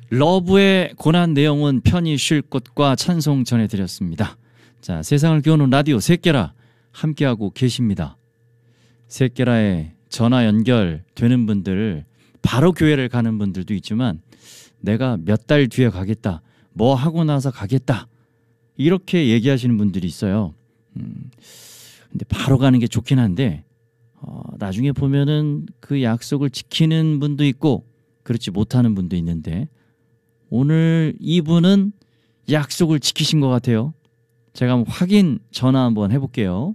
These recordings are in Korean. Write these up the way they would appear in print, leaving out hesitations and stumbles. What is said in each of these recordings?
러브의 고난 내용은 편히 쉴 곳과 찬송 전해드렸습니다. 자, 세상을 기우는 라디오 셋개라 함께하고 계십니다. 셋개라에 전화 연결되는 분들, 바로 교회를 가는 분들도 있지만 내가 몇 달 뒤에 가겠다, 뭐 하고 나서 가겠다, 이렇게 얘기하시는 분들이 있어요. 근데 바로 가는 게 좋긴 한데 나중에 보면은 그 약속을 지키는 분도 있고 그렇지 못하는 분도 있는데, 오늘 이분은 약속을 지키신 것 같아요. 제가 한번 확인 전화 한번 해볼게요.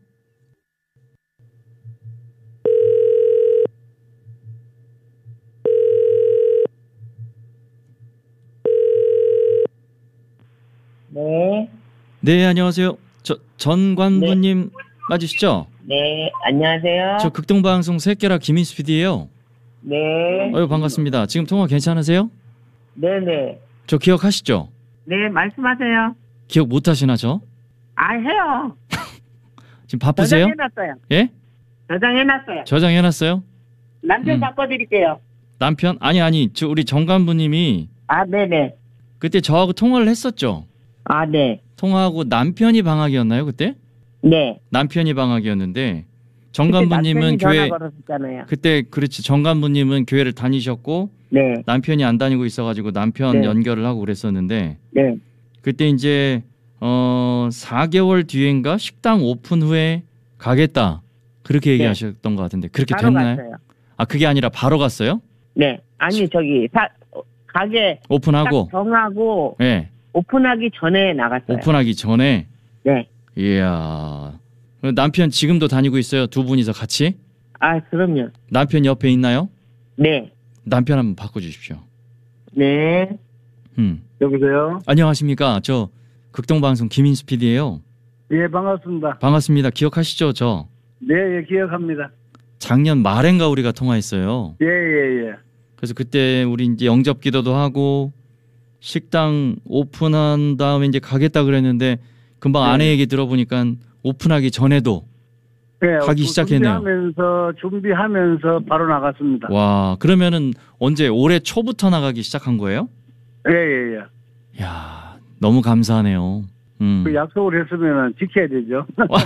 네. 네, 안녕하세요. 저 전관부님 맞으시죠? 네, 안녕하세요. 저 극동방송 셋개라 김인수 PD예요. 네. 반갑습니다. 지금 통화 괜찮으세요? 네네. 저 기억하시죠? 네, 말씀하세요. 기억 못 하시나 저? 해요. 지금 바쁘세요? 저장해놨어요. 예? 저장해놨어요. 저장해놨어요? 남편 바꿔드릴게요. 남편? 아니, 저 우리 정관부님이 네네. 그때 저하고 통화를 했었죠? 네. 통화하고 남편이 방학이었나요, 그때? 네. 남편이 방학이었는데 정관부님은 교회 그때 그렇지, 정관부님은 교회를 다니셨고 네. 남편이 안 다니고 있어가지고 남편 네. 연결을 하고 그랬었는데 네. 그때 이제 4개월 뒤인가 식당 오픈 후에 가겠다 그렇게 얘기하셨던 것 같은데 그렇게 바로 됐나요? 갔어요. 그게 아니라 바로 갔어요? 네. 아니 저기 가게 오픈하고 딱 정하고 네. 오픈하기 전에 나갔어요. 오픈하기 전에. 네. 이야. 남편 지금도 다니고 있어요? 두 분이서 같이? 그럼요. 남편 옆에 있나요? 네. 남편 한번 바꿔주십시오. 네. 여보세요? 안녕하십니까. 저 극동방송 김인수 PD예요. 예, 반갑습니다. 반갑습니다. 기억하시죠, 저? 네, 예, 기억합니다. 작년 말엔가 우리가 통화했어요. 예, 예, 예. 그래서 그때 우리 이제 영접 기도도 하고 식당 오픈한 다음에 이제 가겠다 그랬는데 금방 아내 얘기 들어보니까 오픈하기 전에도 가기 시작했네요. 준비하면서 바로 나갔습니다. 와, 그러면은 언제 올해 초부터 나가기 시작한 거예요? 예, 예, 예. 야, 너무 감사하네요. 그 약속을 했으면 지켜야 되죠.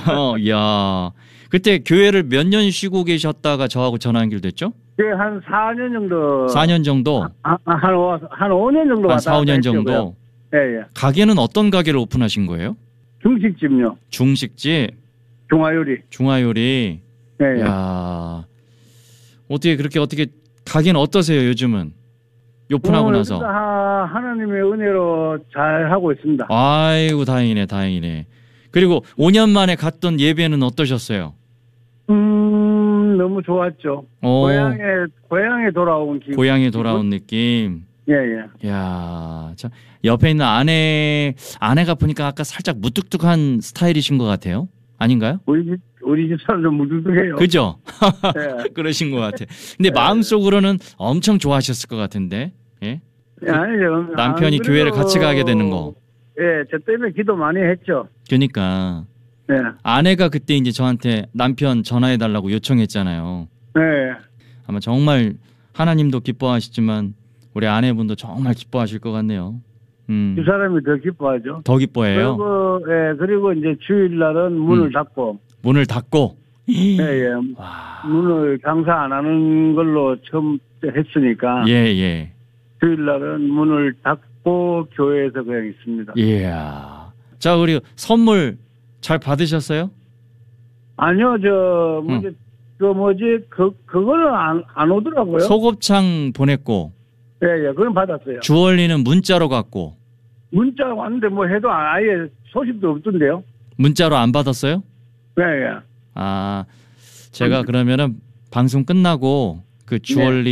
야, 그때 교회를 몇 년 쉬고 계셨다가 저하고 전화 연결됐죠? 예, 한 4년 정도. 4년 정도? 한 5년 정도. 한 4, 5년 정도? 예, 예. 가게는 어떤 가게를 오픈하신 거예요? 중식집요. 중식집? 중화요리. 중화요리? 예, 예. 야, 어떻게 가게는 어떠세요, 요즘은? 오픈하고 나서? 하나님의 은혜로 잘 하고 있습니다. 아이고, 다행이네. 그리고 5년 만에 갔던 예배는 어떠셨어요? 너무 좋았죠. 고향에 돌아온 기분. 고향에 돌아온 느낌. 예, 예. 야, 참 옆에 있는 아내가 보니까 아까 살짝 무뚝뚝한 스타일이신 것 같아요. 아닌가요? 우리 집 사람도 무뚝뚝해요. 그죠? 네. 그러신 것 같아. 근데 마음속으로는 엄청 좋아하셨을 것 같은데. 예? 아니죠. 남편이 교회를 같이 가게 되는 거. 예, 저 때문에 기도 많이 했죠. 그러니까. 네. 아내가 그때 이제 저한테 남편 전화해달라고 요청했잖아요. 네. 아마 정말 하나님도 기뻐하시지만 우리 아내분도 정말 기뻐하실 것 같네요. 두 사람이 더 기뻐하죠. 더 기뻐해요. 그리고 이제 주일날은 문을 닫고. 문을 닫고. 예, 예. 문을 장사 안 하는 걸로 처음 했으니까. 예, 예. 주일날은 문을 닫고 교회에서 그냥 있습니다. 예. 자, 우리 선물 잘 받으셨어요? 아니요, 그거는 안 오더라고요. 소곱창 보냈고. 예, 예, 그건 받았어요. 주얼리는 문자로 갔고. 문자 왔는데 뭐 해도 아예 소식도 없던데요. 문자로 안 받았어요? 예, 예. 제가 그러면은 방송 끝나고 그 주얼리